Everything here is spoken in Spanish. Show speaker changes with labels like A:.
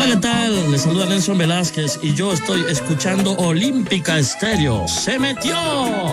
A: ¿qué tal? Les saluda Nelson Velázquez y yo estoy escuchando Olímpica Estéreo. ¡Se metió!